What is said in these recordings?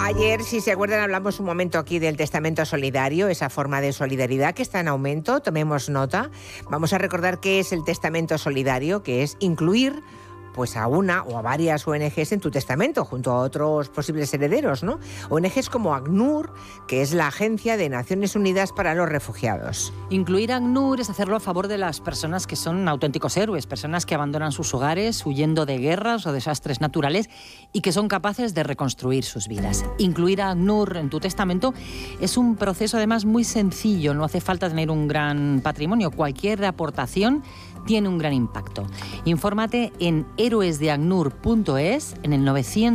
Ayer, si se acuerdan, hablamos un momento aquí del testamento solidario, esa forma de solidaridad que está en aumento. Tomemos nota. Vamos a recordar qué es el testamento solidario, que es incluir pues a una o a varias ONGs en tu testamento, junto a otros posibles herederos, ¿no? ONGs como ACNUR, que es la Agencia de Naciones Unidas para los Refugiados. Incluir ACNUR es hacerlo a favor de las personas que son auténticos héroes, personas que abandonan sus hogares huyendo de guerras o desastres naturales y que son capaces de reconstruir sus vidas. Incluir a ACNUR en tu testamento es un proceso además muy sencillo, no hace falta tener un gran patrimonio, cualquier aportación tiene un gran impacto. Infórmate en héroesdeacnur.es, en el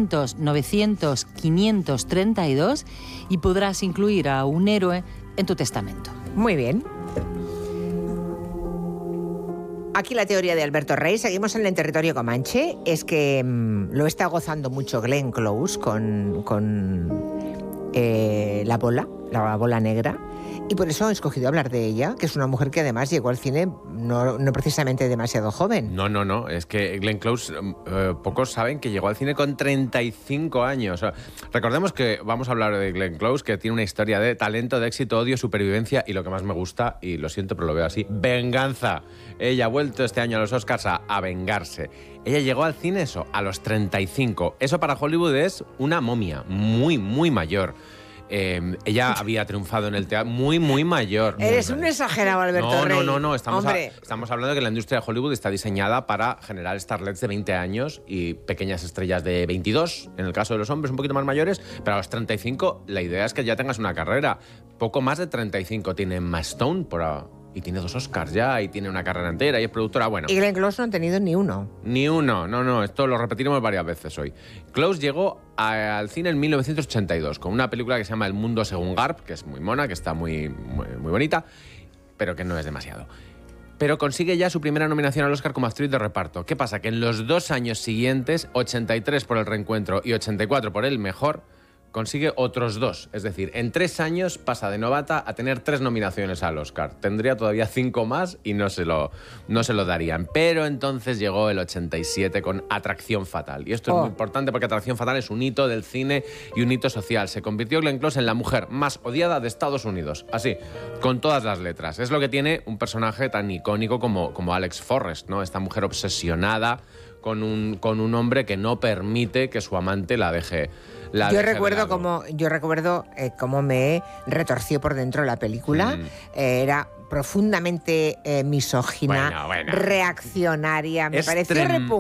900-900-532 y podrás incluir a un héroe en tu testamento. Muy bien. Aquí la teoría de Alberto Rey, seguimos en el territorio comanche, es que lo está gozando mucho Glenn Close con la bola negra. Y por eso he escogido hablar de ella, que es una mujer que además llegó al cine no precisamente demasiado joven. No. Es que Glenn Close, pocos saben que llegó al cine con 35 años. Recordemos que vamos a hablar de Glenn Close, que tiene una historia de talento, de éxito, odio, supervivencia y lo que más me gusta, y lo siento pero lo veo así, venganza. Ella ha vuelto este año a los Oscars a vengarse. Ella llegó al cine a los 35. Eso para Hollywood es una momia, muy, muy mayor. Ella había triunfado en el teatro muy mayor. Eres un exagerado, Alberto Rey. No. Estamos hablando de que la industria de Hollywood está diseñada para generar starlets de 20 años y pequeñas estrellas de 22, en el caso de los hombres un poquito más mayores, pero a los 35 la idea es que ya tengas una carrera. Poco más de 35 tiene Emma Stone y tiene 2 Oscars ya, y tiene una carrera entera, y es productora, bueno. Y Glenn Close no ha tenido ni uno. Ni uno, no, esto lo repetiremos varias veces hoy. Close llegó al cine en 1982, con una película que se llama El mundo según Garp, que es muy mona, que está muy bonita, pero que no es demasiado. Pero consigue ya su primera nominación al Oscar como actriz de reparto. ¿Qué pasa? Que en los 2 años siguientes, 83 por El reencuentro y 84 por El mejor, consigue otros 2. Es decir, en 3 años pasa de novata a tener 3 nominaciones al Oscar. Tendría todavía 5 más y no se lo darían. Pero entonces llegó el 87 con Atracción fatal. Y esto es muy importante porque Atracción fatal es un hito del cine y un hito social. Se convirtió Glenn Close en la mujer más odiada de Estados Unidos. Así, con todas las letras. Es lo que tiene un personaje tan icónico como Alex Forrest, ¿no? Esta mujer obsesionada con un hombre que no permite que su amante la deje. Yo recuerdo cómo me retorció por dentro la película. Era profundamente misógina, reaccionaria. Me pareció repugnante.